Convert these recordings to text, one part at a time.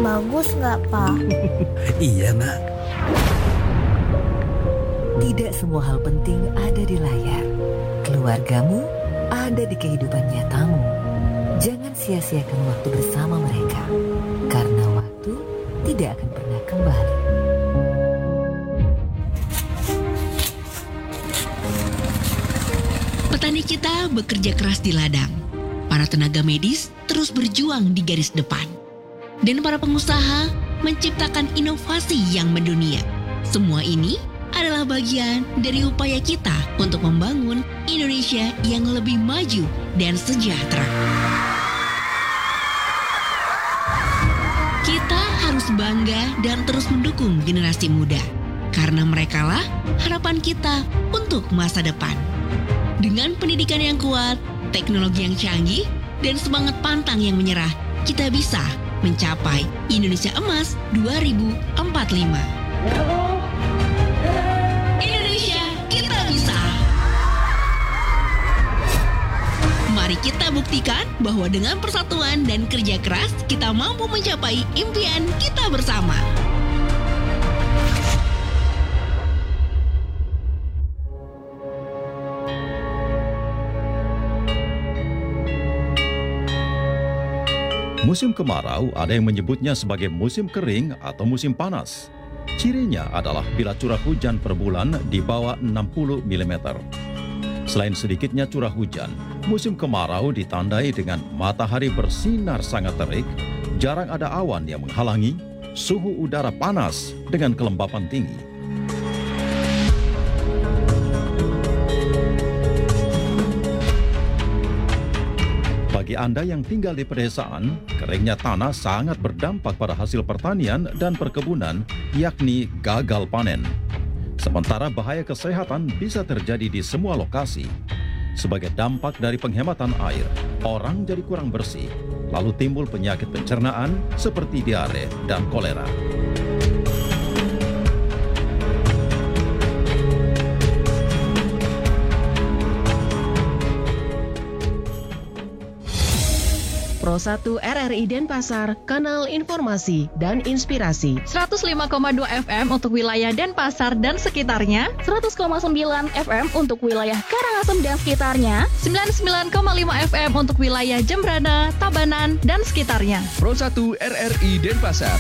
bagus nggak, Pak? Iya, Nak. Tidak semua hal penting ada di layar. Keluargamu ada di kehidupan nyatamu. Jangan sia-siakan waktu bersama mereka, karena waktu tidak akan pernah kembali. Petani kita bekerja keras di ladang. Para tenaga medis terus berjuang di garis depan. Dan para pengusaha menciptakan inovasi yang mendunia. Semua ini adalah bagian dari upaya kita untuk membangun Indonesia yang lebih maju dan sejahtera. Kita harus bangga dan terus mendukung generasi muda, karena merekalah harapan kita untuk masa depan. Dengan pendidikan yang kuat, teknologi yang canggih, dan semangat pantang yang menyerah, kita bisa mencapai Indonesia Emas 2045. Indonesia, kita bisa! Mari kita buktikan bahwa dengan persatuan dan kerja keras, kita mampu mencapai impian kita bersama. Musim kemarau ada yang menyebutnya sebagai musim kering atau musim panas. Cirinya adalah bila curah hujan per bulan di bawah 60 mm. Selain sedikitnya curah hujan, musim kemarau ditandai dengan matahari bersinar sangat terik, jarang ada awan yang menghalangi, suhu udara panas dengan kelembapan tinggi. Bagi Anda yang tinggal di pedesaan, keringnya tanah sangat berdampak pada hasil pertanian dan perkebunan, yakni gagal panen. Sementara bahaya kesehatan bisa terjadi di semua lokasi. Sebagai dampak dari penghematan air, orang jadi kurang bersih, lalu timbul penyakit pencernaan seperti diare dan kolera. Pro 1 RRI Denpasar, kanal informasi dan inspirasi. 105,2 FM untuk wilayah Denpasar dan sekitarnya, 100,9 FM untuk wilayah Karangasem dan sekitarnya, 99,5 FM untuk wilayah Jembrana, Tabanan, dan sekitarnya. Pro 1 RRI Denpasar.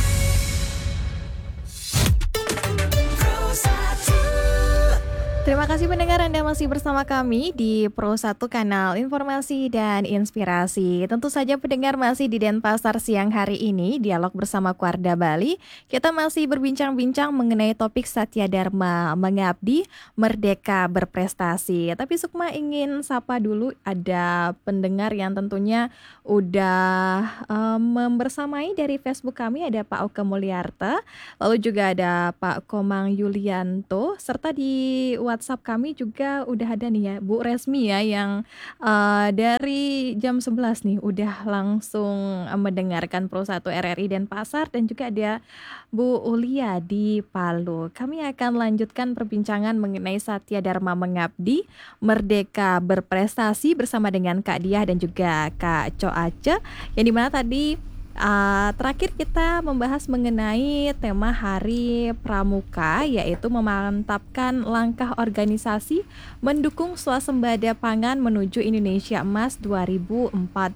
Terima kasih pendengar, Anda masih bersama kami di Pro 1 Kanal Informasi dan Inspirasi. Tentu saja pendengar masih di Denpasar siang hari ini, dialog bersama Kuarda Bali. Kita masih berbincang-bincang mengenai topik Satya Dharma Mengabdi, Merdeka Berprestasi. Tapi Sukma ingin sapa dulu, ada pendengar yang tentunya udah membersamai dari Facebook kami, ada Pak Oke Mulyarta, lalu juga ada Pak Komang Yulianto, serta di WhatsApp kami juga udah ada nih ya Bu Resmi ya, yang dari jam 11 nih udah langsung mendengarkan Pro 1 RRI Denpasar, dan juga ada Bu Ulia di Palu. Kami akan lanjutkan perbincangan mengenai Satya Dharma Mengabdi, Merdeka Berprestasi bersama dengan Kak Diah dan juga Kak Coace, yang dimana tadi terakhir kita membahas mengenai tema Hari Pramuka, yaitu memantapkan langkah organisasi mendukung swasembada pangan menuju Indonesia Emas 2045.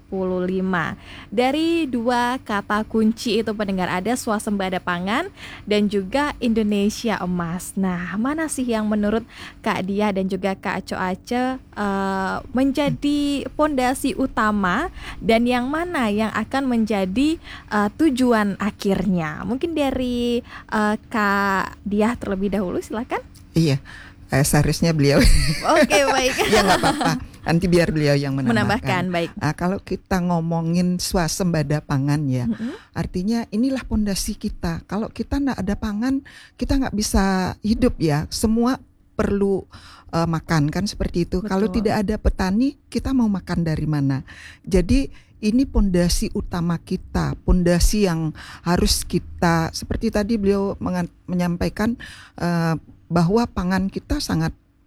Dari dua kata kunci itu pendengar, ada swasembada pangan dan juga Indonesia Emas. Nah, mana sih yang menurut Kak Diah dan juga Kak Coace menjadi fondasi utama, dan yang mana yang akan menjadi tujuan akhirnya? Mungkin dari Kak Diah terlebih dahulu, silakan. Iya, seharusnya beliau. Oke, baik. Ya nggak apa-apa, nanti biar beliau yang menambahkan. Baik. Kalau kita ngomongin swasembada pangan ya, artinya inilah fondasi kita. Kalau kita nggak ada pangan, kita nggak bisa hidup ya. Semua perlu makan kan, seperti itu. Betul. Kalau tidak ada petani, kita mau makan dari mana? Jadi ini pondasi utama kita, pondasi yang harus seperti tadi beliau menyampaikan bahwa pangan kita sangat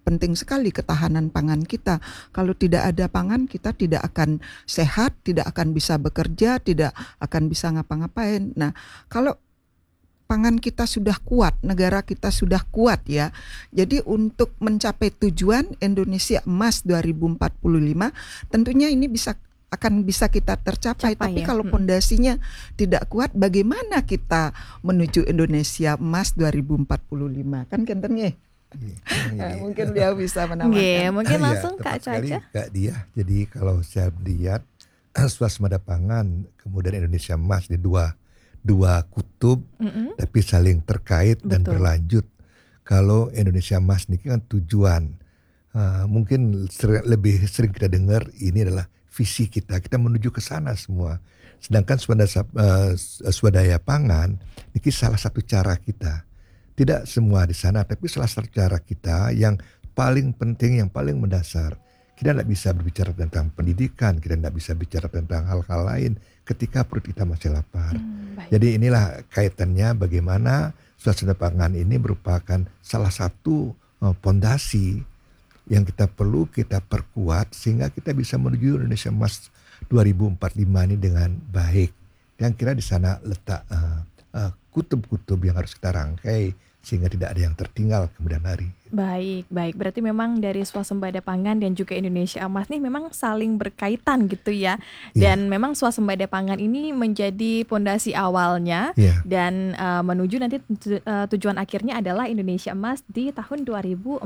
penting sekali ketahanan pangan kita. Kalau tidak ada pangan, kita tidak akan sehat, tidak akan bisa bekerja, tidak akan bisa ngapa-ngapain. Nah, kalau pangan kita sudah kuat, negara kita sudah kuat ya. Jadi untuk mencapai tujuan Indonesia Emas 2045, tentunya ini akan bisa kita tercapai. Tapi ya, kalau pondasinya tidak kuat, bagaimana kita menuju Indonesia Emas 2045? Kan kentennya. Mungkin dia bisa menambahkan. Mungkin langsung Kak Caca. Kak Dia. Jadi kalau saya lihat swasembada pangan kemudian Indonesia Emas di dua kutub, tapi saling terkait dan berlanjut. Kalau Indonesia Emas ini kan tujuan, mungkin lebih sering kita dengar ini adalah visi kita menuju ke sana semua. Sedangkan swadaya pangan ini salah satu cara kita. Tidak semua di sana, tapi salah satu cara kita yang paling penting, yang paling mendasar. Kita tidak bisa berbicara tentang pendidikan, kita tidak bisa bicara tentang hal-hal lain ketika perut kita masih lapar. Jadi inilah kaitannya bagaimana swasembada pangan ini merupakan salah satu pondasi yang kita perlu kita perkuat sehingga kita bisa menuju Indonesia Emas 2045 ini dengan baik. Yang kira di sana letak kutub-kutub yang harus kita rangkai sehingga tidak ada yang tertinggal kemudian hari. Baik. Berarti memang dari swasembada pangan dan juga Indonesia Emas nih memang saling berkaitan gitu ya. Dan memang swasembada pangan ini menjadi pondasi awalnya dan menuju nanti tujuan akhirnya adalah Indonesia Emas di tahun 2045.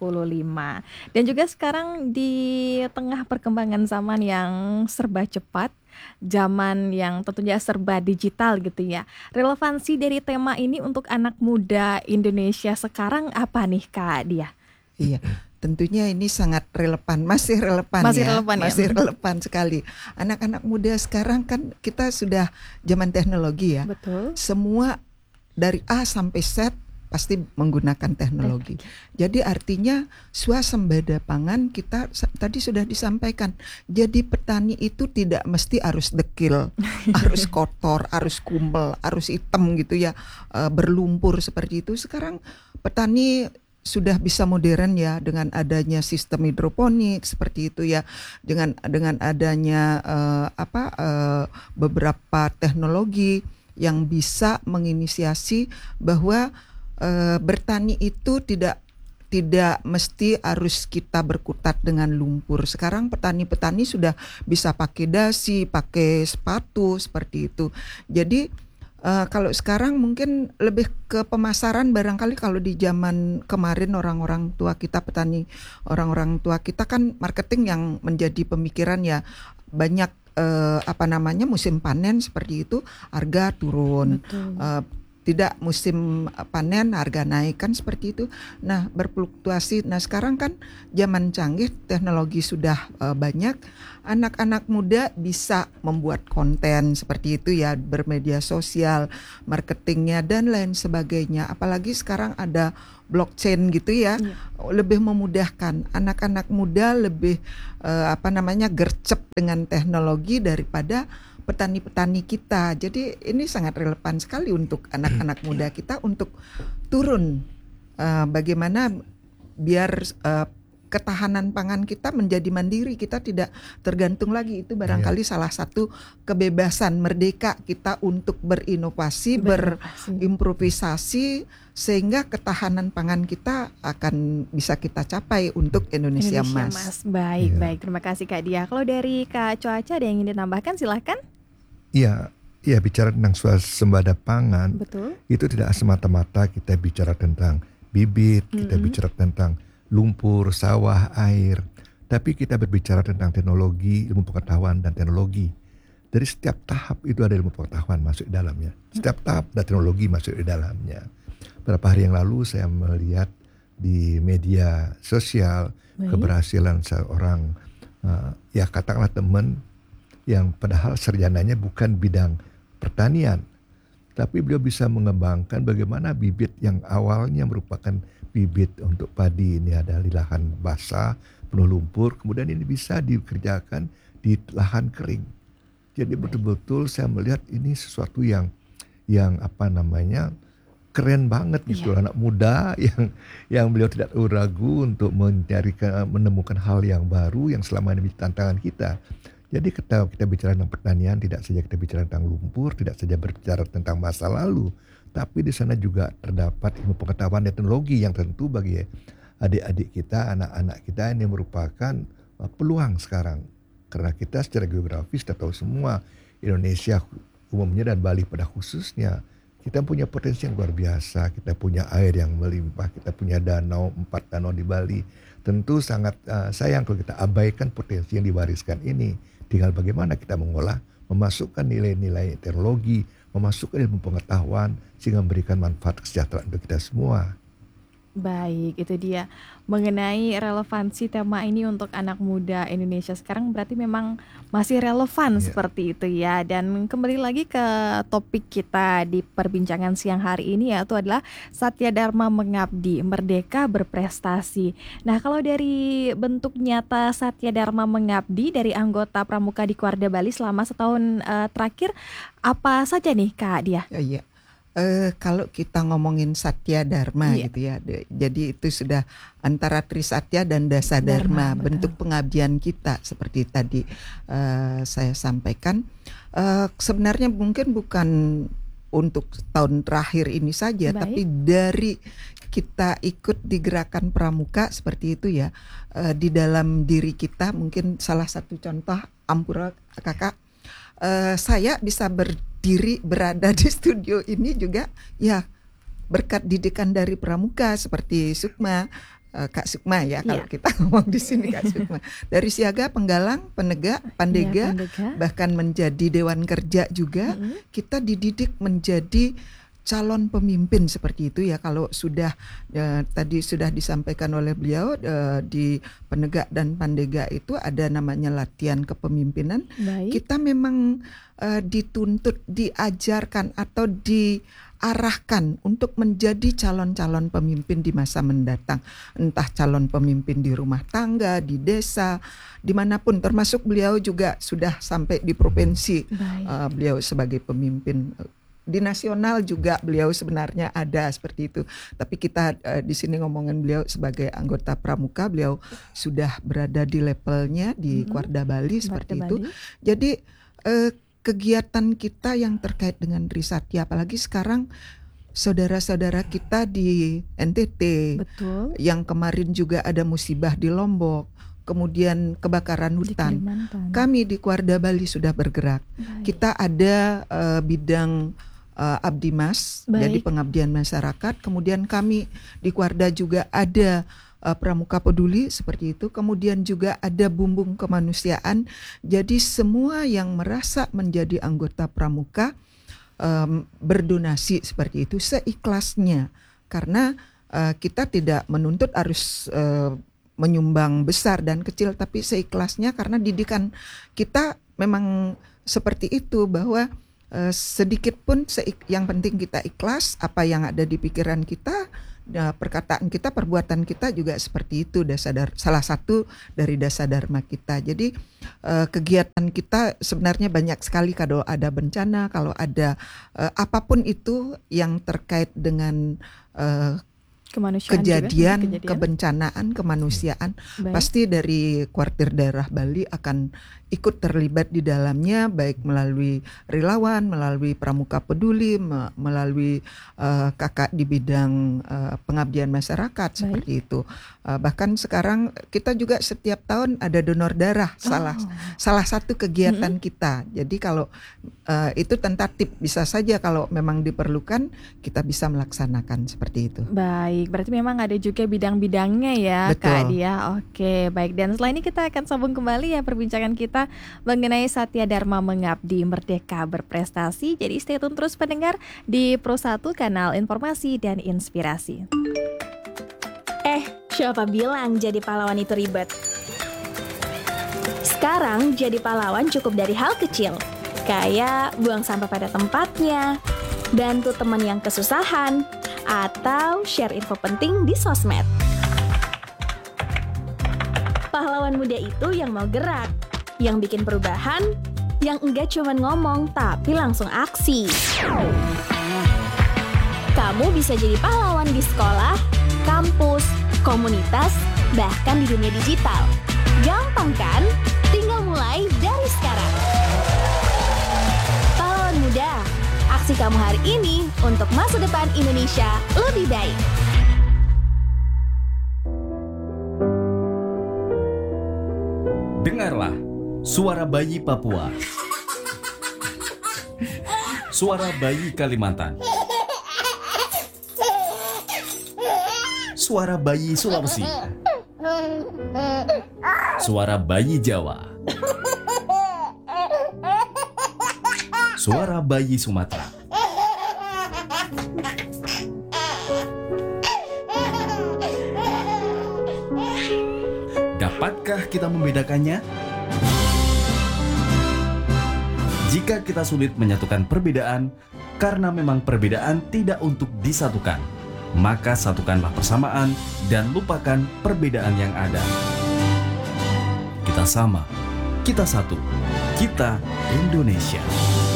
Dan juga sekarang di tengah perkembangan zaman yang serba cepat, zaman yang tentunya serba digital gitu ya. Relevansi dari tema ini untuk anak muda Indonesia sekarang apa nih Kak Dia? Iya, tentunya ini sangat relevan, masih relevan sekali. Anak-anak muda sekarang kan kita sudah zaman teknologi ya. Betul. Semua dari A sampai Z pasti menggunakan teknologi. Jadi artinya swasembada pangan kita tadi sudah disampaikan. Jadi petani itu tidak mesti harus dekil, harus kotor, harus kumpel, harus hitam gitu ya, berlumpur seperti itu. Sekarang petani sudah bisa modern ya dengan adanya sistem hidroponik seperti itu ya, dengan adanya beberapa teknologi yang bisa menginisiasi bahwa bertani itu tidak mesti harus kita berkutat dengan lumpur. Sekarang petani-petani sudah bisa pakai dasi, pakai sepatu seperti itu. Jadi kalau sekarang mungkin lebih ke pemasaran, barangkali kalau di zaman kemarin orang-orang tua kita petani, orang-orang tua kita kan marketing yang menjadi pemikiran ya, banyak musim panen seperti itu harga turun. Tidak musim panen harga naik kan seperti itu. Nah, berfluktuasi. Nah, sekarang kan zaman canggih, teknologi sudah banyak. Anak-anak muda bisa membuat konten seperti itu ya, bermedia sosial, marketingnya dan lain sebagainya. Apalagi sekarang ada blockchain gitu ya, lebih memudahkan. Anak-anak muda lebih gercep dengan teknologi daripada petani-petani kita. Jadi ini sangat relevan sekali untuk anak-anak muda kita untuk turun bagaimana biar ketahanan pangan kita menjadi mandiri, kita tidak tergantung lagi. Itu barangkali salah satu kebebasan merdeka kita untuk berinovasi, berimprovisasi sehingga ketahanan pangan kita akan bisa kita capai untuk Indonesia Emas. Baik. Terima kasih Kak Dia. Kalau dari Kak Coaca ada yang ingin ditambahkan, silahkan. Iya, bicara tentang swasembada pangan, itu tidak semata-mata kita bicara tentang bibit, kita bicara tentang lumpur, sawah, air, tapi kita berbicara tentang teknologi, ilmu pengetahuan dan teknologi. Dari setiap tahap itu ada ilmu pengetahuan masuk di dalamnya, setiap tahap ada teknologi masuk di dalamnya. Beberapa hari yang lalu saya melihat di media sosial keberhasilan seorang katakanlah teman yang padahal sarjananya bukan bidang pertanian, tapi beliau bisa mengembangkan bagaimana bibit yang awalnya merupakan bibit untuk padi ini ada di lahan basah penuh lumpur, kemudian ini bisa dikerjakan di lahan kering. Jadi betul-betul saya melihat ini sesuatu yang keren banget gitu, anak muda yang beliau tidak ragu untuk menemukan hal yang baru yang selama ini menjadi tantangan kita. Jadi kita bicara tentang pertanian, tidak saja kita bicara tentang lumpur, tidak saja berbicara tentang masa lalu, tapi di sana juga terdapat ilmu pengetahuan dan teknologi yang tentu bagi adik-adik kita, anak-anak kita ini merupakan peluang sekarang. Karena kita secara geografis kita tahu semua, Indonesia umumnya dan Bali pada khususnya, kita punya potensi yang luar biasa, kita punya air yang melimpah, kita punya 4 danau di Bali. Tentu sangat sayang kalau kita abaikan potensi yang diwariskan ini. Tinggal bagaimana kita mengolah, memasukkan nilai-nilai teknologi, memasukkan ilmu pengetahuan sehingga memberikan manfaat kesejahteraan untuk kita semua. Baik, itu dia mengenai relevansi tema ini untuk anak muda Indonesia sekarang, berarti memang masih relevan seperti itu ya. Dan kembali lagi ke topik kita di perbincangan siang hari ini, yaitu adalah Satya Dharma Mengabdi, Merdeka Berprestasi. Nah, kalau dari bentuk nyata Satya Dharma Mengabdi dari anggota Pramuka di Kuarda Bali selama setahun terakhir, apa saja nih Kak Dia? Iya. Kalau kita ngomongin Satya Dharma gitu ya, jadi itu sudah antara Trisatya dan Dasa Dharma, bentuk pengabdian kita seperti tadi saya sampaikan. Sebenarnya mungkin bukan untuk tahun terakhir ini saja, tapi dari kita ikut di gerakan Pramuka seperti itu ya, di dalam diri kita mungkin salah satu contoh Ampura Kakak. Saya bisa berada di studio ini juga ya berkat didikan dari Pramuka seperti Sukma, Kak Sukma ya kalau kita ngomong di sini Kak Sukma. Dari Siaga, Penggalang, Penegak, Pandega, bahkan menjadi Dewan Kerja juga, kita dididik menjadi calon pemimpin seperti itu ya. Kalau sudah tadi sudah disampaikan oleh beliau, di Penegak dan Pandega itu ada namanya latihan kepemimpinan. Kita memang dituntut, diajarkan atau diarahkan untuk menjadi calon-calon pemimpin di masa mendatang. Entah calon pemimpin di rumah tangga, di desa, dimanapun, termasuk beliau juga sudah sampai di provinsi. Beliau sebagai pemimpin di nasional juga beliau sebenarnya ada seperti itu. Tapi kita di sini ngomongin beliau sebagai anggota Pramuka, beliau sudah berada di levelnya di Kuarda Bali seperti itu. Jadi kegiatan kita yang terkait dengan Trisatya, apalagi sekarang saudara-saudara kita di NTT, yang kemarin juga ada musibah di Lombok, kemudian kebakaran hutan. Kami di Kuarda Bali sudah bergerak. Kita ada bidang Abdimas, jadi pengabdian masyarakat. Kemudian kami di Kuarda juga ada Pramuka Peduli seperti itu. Kemudian juga ada bumbung kemanusiaan. Jadi semua yang merasa menjadi anggota Pramuka berdonasi seperti itu seikhlasnya. Karena kita tidak menuntut harus menyumbang besar dan kecil, tapi seikhlasnya karena didikan kita memang seperti itu, bahwa sedikit pun yang penting kita ikhlas, apa yang ada di pikiran kita, perkataan kita, perbuatan kita juga seperti itu. Salah satu dari dasar dharma kita. Jadi kegiatan kita sebenarnya banyak sekali. Kalau ada bencana, kalau ada apapun itu yang terkait dengan kejadian, kebencanaan, kemanusiaan, pasti dari Kuartir Daerah Bali akan ikut terlibat di dalamnya, baik melalui relawan, melalui Pramuka Peduli, melalui kakak di bidang pengabdian masyarakat seperti itu. Bahkan sekarang kita juga setiap tahun ada donor darah, salah satu kegiatan kita. Jadi kalau itu tentatif, bisa saja kalau memang diperlukan kita bisa melaksanakan seperti itu. Baik, berarti memang ada juga bidang-bidangnya ya. Betul. Kak Dia. Oke, baik. Dan setelah ini kita akan sambung kembali ya perbincangan kita mengenai Satya Dharma Mengabdi, Merdeka Berprestasi. Jadi stay tune terus pendengar di Pro 1 Kanal Informasi dan Inspirasi. Siapa bilang jadi pahlawan itu ribet? Sekarang jadi pahlawan cukup dari hal kecil, kayak buang sampah pada tempatnya, bantu teman yang kesusahan, atau share info penting di sosmed. Pahlawan muda itu yang mau gerak, yang bikin perubahan, yang enggak cuma ngomong tapi langsung aksi. Kamu bisa jadi pahlawan di sekolah, kampus, komunitas, bahkan di dunia digital. Gampang kan? Tinggal mulai dari sekarang. Pahlawan muda, aksi kamu hari ini untuk masa depan Indonesia lebih baik. Dengarlah suara bayi Papua, suara bayi Kalimantan, suara bayi Sulawesi, suara bayi Jawa, suara bayi Sumatera. Dapatkah kita membedakannya? Jika kita sulit menyatukan perbedaan, karena memang perbedaan tidak untuk disatukan, maka satukanlah persamaan dan lupakan perbedaan yang ada. Kita sama, kita satu, kita Indonesia.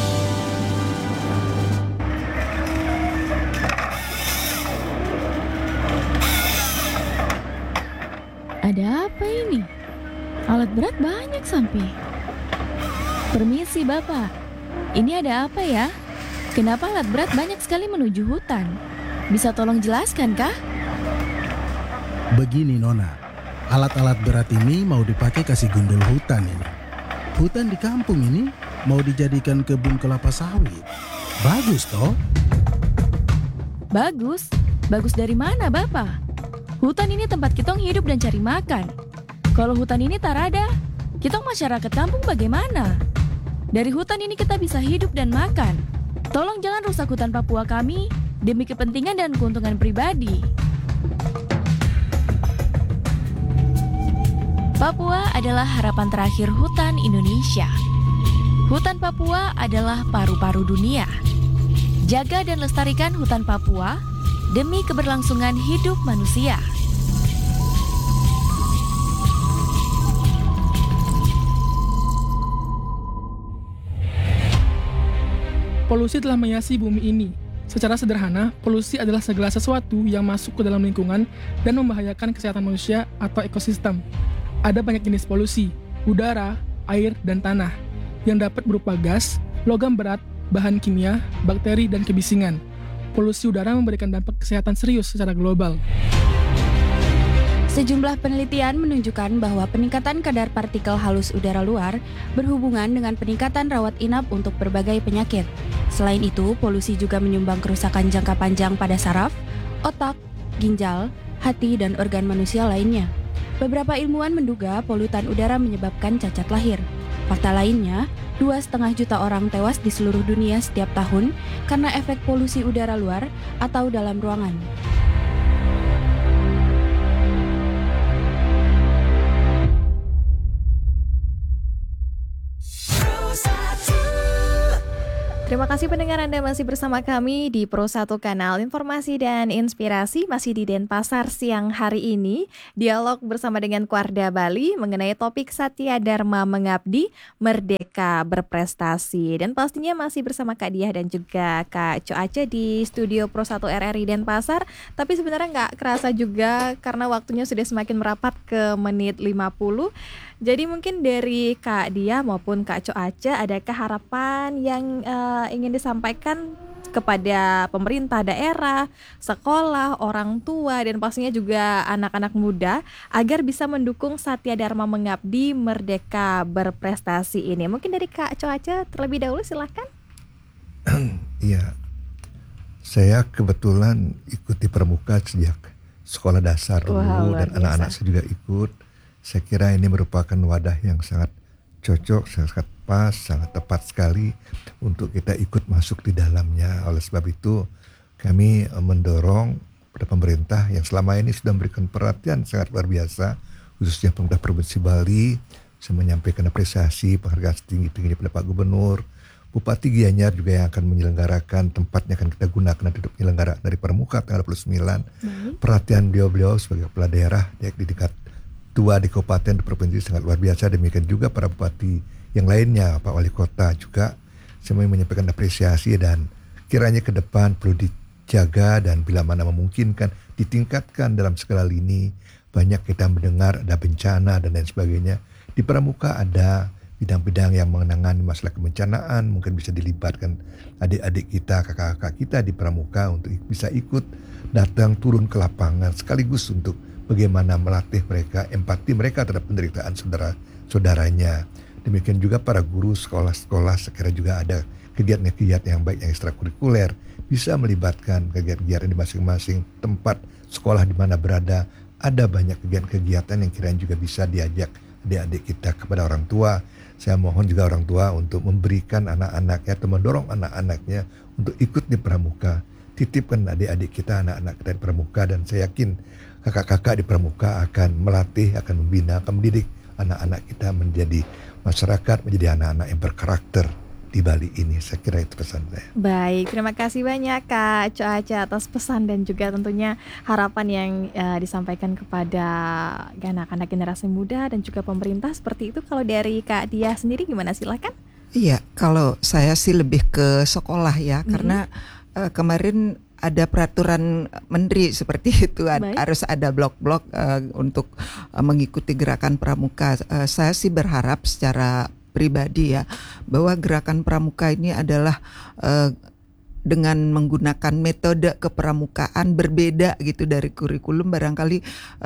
Ada apa ini? Alat berat banyak sampai. Permisi Bapak, ini ada apa ya? Kenapa alat berat banyak sekali menuju hutan? Bisa tolong jelaskan kah? Begini Nona, alat-alat berat ini mau dipakai kasih gundul hutan ini. Hutan di kampung ini mau dijadikan kebun kelapa sawit. Bagus toh? Bagus? Bagus dari mana Bapak? Hutan ini tempat kitong hidup dan cari makan. Kalau hutan ini tak ada, kitong masyarakat kampung bagaimana? Dari hutan ini kita bisa hidup dan makan. Tolong jangan rusak hutan Papua kami demi kepentingan dan keuntungan pribadi. Papua adalah harapan terakhir hutan Indonesia. Hutan Papua adalah paru-paru dunia. Jaga dan lestarikan hutan Papua demi keberlangsungan hidup manusia. Polusi telah menghiasi bumi ini. Secara sederhana, polusi adalah segala sesuatu yang masuk ke dalam lingkungan dan membahayakan kesehatan manusia atau ekosistem. Ada banyak jenis polusi, udara, air, dan tanah, yang dapat berupa gas, logam berat, bahan kimia, bakteri, dan kebisingan. Polusi udara memberikan dampak kesehatan serius secara global. Sejumlah penelitian menunjukkan bahwa peningkatan kadar partikel halus udara luar berhubungan dengan peningkatan rawat inap untuk berbagai penyakit. Selain itu, polusi juga menyumbang kerusakan jangka panjang pada saraf, otak, ginjal, hati, dan organ manusia lainnya. Beberapa ilmuwan menduga polutan udara menyebabkan cacat lahir. Fakta lainnya, 2,5 juta orang tewas di seluruh dunia setiap tahun karena efek polusi udara luar atau dalam ruangan. Terima kasih pendengar Anda masih bersama kami di Pro 1 Kanal Informasi dan Inspirasi, masih di Denpasar siang hari ini. Dialog bersama dengan Kuarda Bali mengenai topik Satya Dharma Mengabdi, Merdeka Berprestasi. Dan pastinya masih bersama Kak Diah dan juga Kak Coace di studio Pro 1 RRI Denpasar. Tapi sebenarnya nggak kerasa juga karena waktunya sudah semakin merapat ke menit 50. Jadi mungkin dari Kak Diah maupun Kak Coace, adakah harapan yang ingin disampaikan kepada pemerintah daerah, sekolah, orang tua, dan pastinya juga anak-anak muda agar bisa mendukung Satya Dharma Mengabdi, Merdeka Berprestasi ini? Mungkin dari Kak Coace terlebih dahulu, silahkan. Iya, saya kebetulan ikut di Pramuka sejak sekolah dasar dulu, dan anak-anak saya juga ikut. Saya kira ini merupakan wadah yang sangat cocok, sangat pas, sangat tepat sekali untuk kita ikut masuk di dalamnya. Oleh sebab itu kami mendorong pada pemerintah yang selama ini sudah memberikan perhatian sangat luar biasa, khususnya pemerintah Provinsi Bali. Saya menyampaikan apresiasi, penghargaan setinggi-tingginya pada Pak Gubernur, Bupati Gianyar juga yang akan menyelenggarakan, tempatnya akan kita gunakan untuk penyelenggara dari Pramuka tanggal 29. Perhatian beliau sebagai kepala daerah di tingkat 2 di kabupaten, di provinsi sangat luar biasa. Demikian juga para bupati yang lainnya, Pak Wali Kota juga. Saya mau menyampaikan apresiasi dan kiranya ke depan perlu dijaga dan bila mana memungkinkan ditingkatkan dalam segala lini. Banyak kita mendengar ada bencana dan lain sebagainya. Di Pramuka ada bidang-bidang yang menangani masalah kebencanaan, mungkin bisa dilibatkan adik-adik kita, kakak-kakak kita di Pramuka untuk bisa ikut datang turun ke lapangan sekaligus untuk bagaimana melatih mereka, empati mereka terhadap penderitaan saudara-saudaranya. Demikian juga para guru sekolah-sekolah sekira juga ada kegiatan-kegiatan yang baik yang ekstrakurikuler, bisa melibatkan kegiatan-kegiatan di masing-masing tempat sekolah di mana berada. Ada banyak kegiatan-kegiatan yang kiranya juga bisa diajak adik-adik kita kepada orang tua. Saya mohon juga orang tua untuk memberikan anak-anaknya atau mendorong anak-anaknya untuk ikut di Pramuka. Titipkan adik-adik kita, anak-anak kita di Pramuka, dan saya yakin kakak-kakak di Pramuka akan melatih, akan membina, akan mendidik anak-anak kita menjadi masyarakat, menjadi anak-anak yang berkarakter di Bali ini. Saya kira itu pesan saya. Baik, terima kasih banyak Kak Coaca atas pesan dan juga tentunya harapan yang disampaikan kepada anak-anak generasi muda dan juga pemerintah seperti itu. Kalau dari Kak Dia sendiri gimana, silakan? Iya, kalau saya sih lebih ke sekolah ya, karena kemarin ada peraturan menteri seperti itu, harus ada blok-blok untuk mengikuti gerakan Pramuka. Saya sih berharap secara pribadi ya, bahwa gerakan Pramuka ini adalah dengan menggunakan metode kepramukaan berbeda gitu dari kurikulum. Barangkali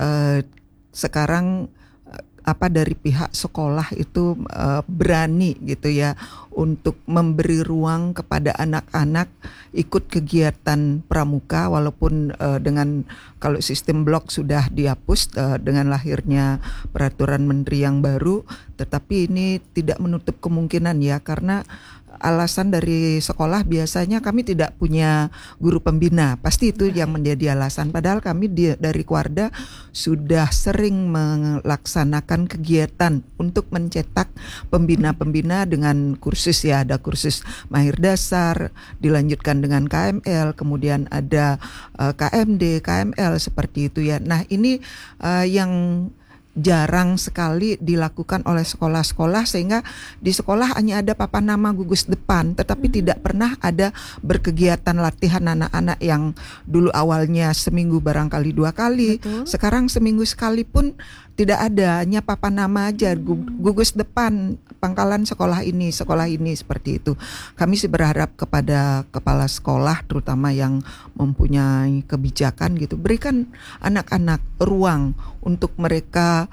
sekarang dari pihak sekolah itu berani gitu ya untuk memberi ruang kepada anak-anak ikut kegiatan pramuka, walaupun dengan kalau sistem blok sudah dihapus dengan lahirnya peraturan menteri yang baru, tetapi ini tidak menutup kemungkinan ya, karena alasan dari sekolah biasanya kami tidak punya guru pembina, pasti itu yang menjadi alasan. Padahal kami dari Kuarda sudah sering melaksanakan kegiatan untuk mencetak pembina-pembina dengan kursus ya, ada kursus mahir dasar, dilanjutkan dengan KML, kemudian ada KMD, KML seperti itu ya. Nah ini yang jarang sekali dilakukan oleh sekolah-sekolah, sehingga di sekolah hanya ada papan nama gugus depan, tetapi tidak pernah ada berkegiatan latihan anak-anak yang dulu awalnya seminggu barangkali 2 kali. Sekarang seminggu sekali pun tidak ada, hanya papan nama aja, gugus depan pangkalan sekolah ini seperti itu. Kami sih berharap kepada kepala sekolah terutama yang mempunyai kebijakan gitu, berikan anak-anak ruang untuk mereka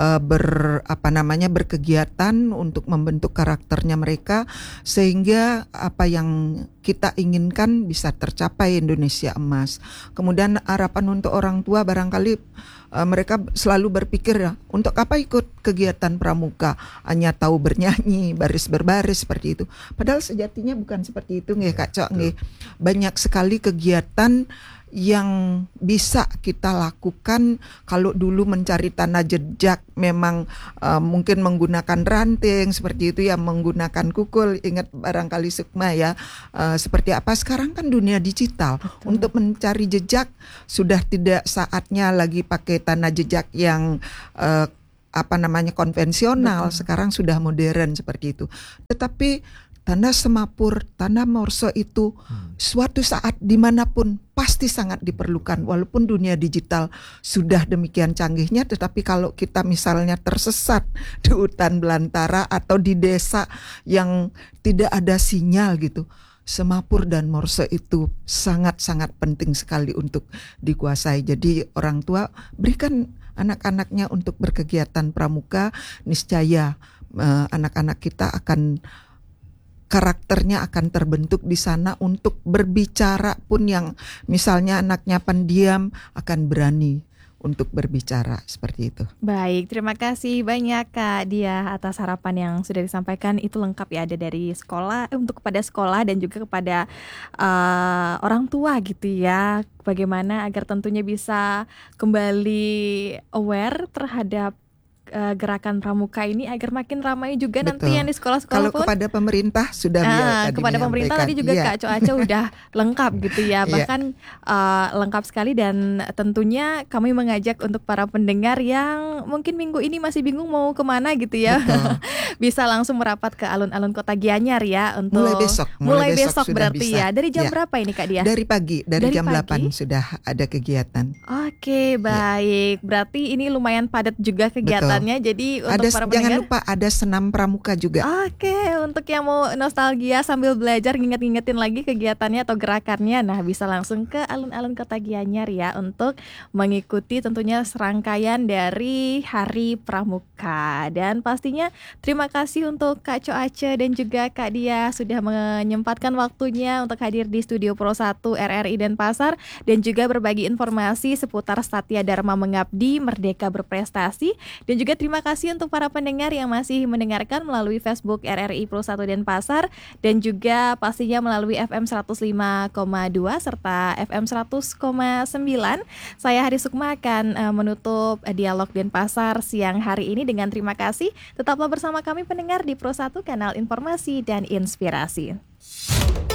berkegiatan untuk membentuk karakternya mereka, sehingga apa yang kita inginkan bisa tercapai, Indonesia emas. Kemudian harapan untuk orang tua barangkali mereka selalu berpikir ya, untuk apa ikut kegiatan pramuka, hanya tahu bernyanyi baris berbaris seperti itu. Padahal sejatinya bukan seperti itu nggih Kak Cok nggih. Banyak sekali kegiatan yang bisa kita lakukan. Kalau dulu mencari tanah jejak memang mungkin menggunakan ranting seperti itu ya, menggunakan kukul, ingat barangkali Sukma ya, seperti apa. Sekarang kan dunia digital. Untuk mencari jejak sudah tidak saatnya lagi pakai tanah jejak yang konvensional. Sekarang sudah modern seperti itu. Tetapi tanda semapur, tanda morse itu suatu saat dimanapun pasti sangat diperlukan. Walaupun dunia digital sudah demikian canggihnya, tetapi kalau kita misalnya tersesat di hutan belantara atau di desa yang tidak ada sinyal gitu, semapur dan morse itu sangat-sangat penting sekali untuk dikuasai. Jadi orang tua berikan anak-anaknya untuk berkegiatan pramuka, niscaya anak-anak kita karakternya akan terbentuk di sana untuk berbicara pun, yang misalnya anaknya pendiam akan berani untuk berbicara seperti itu. Baik, terima kasih banyak Kak Dia atas harapan yang sudah disampaikan. Itu lengkap ya, ada dari sekolah untuk kepada sekolah dan juga kepada orang tua gitu ya. Bagaimana agar tentunya bisa kembali aware terhadap gerakan pramuka ini agar makin ramai juga Betul. nanti yang di sekolah-sekolah Kalau pun. kepada pemerintah sudah Kepada pemerintah tadi juga Kak Coaca udah lengkap gitu ya, bahkan lengkap sekali. Dan tentunya kami mengajak untuk para pendengar yang mungkin minggu ini masih bingung mau kemana gitu ya, bisa langsung merapat ke alun-alun Kota Gianyar ya untuk mulai besok berarti bisa. ya. Dari jam berapa ini Kak Dia? Dari pagi, dari jam pagi? 8 sudah ada kegiatan. Oke, baik. Berarti ini lumayan padat juga kegiatannya. Jadi untuk para pendengar, jangan lupa ada senam pramuka juga. Oke, untuk yang mau nostalgia sambil belajar nginget-ngingetin lagi kegiatannya atau gerakannya, nah bisa langsung ke alun-alun Kota Gianyar ya untuk mengikuti tentunya serangkaian dari Hari Pramuka. Dan pastinya terima kasih untuk Kak Coace dan juga Kak Dia sudah menyempatkan waktunya untuk hadir di Studio Pro 1 RRI Denpasar dan juga berbagi informasi seputar Satya Dharma Mengabdi, Merdeka Berprestasi. Dan juga terima kasih untuk para pendengar yang masih mendengarkan melalui Facebook RRI Pro 1 Denpasar dan juga pastinya melalui FM 105,2 serta FM 100,9. Saya Hari Sukma akan menutup dialog Denpasar siang hari ini dengan terima kasih. Tetaplah bersama kami pendengar di Pro 1 Kanal Informasi dan Inspirasi.